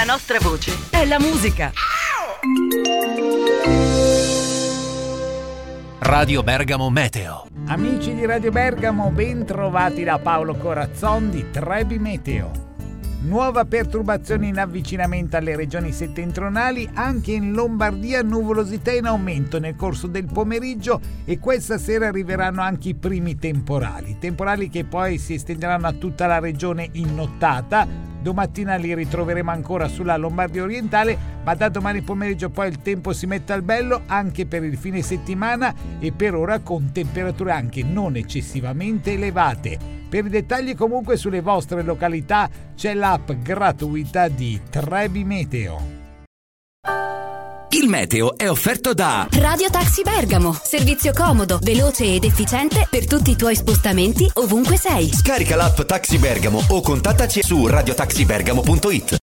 La nostra voce è la musica. Radio Bergamo Meteo. Amici di Radio Bergamo, ben trovati da Paolo Corazzon di Trebi Meteo. Nuova perturbazione in avvicinamento alle regioni settentrionali, anche in Lombardia nuvolosità in aumento nel corso del pomeriggio e questa sera arriveranno anche i primi temporali che poi si estenderanno a tutta la regione in nottata. Domattina li ritroveremo ancora sulla Lombardia orientale, ma da domani pomeriggio poi il tempo si mette al bello anche per il fine settimana e per ora con temperature anche non eccessivamente elevate. Per i dettagli comunque sulle vostre località c'è l'app gratuita di Trebi Meteo. Il meteo è offerto da Radio Taxi Bergamo, servizio comodo, veloce ed efficiente per tutti i tuoi spostamenti ovunque sei. Scarica l'app Taxi Bergamo o contattaci su radiotaxibergamo.it.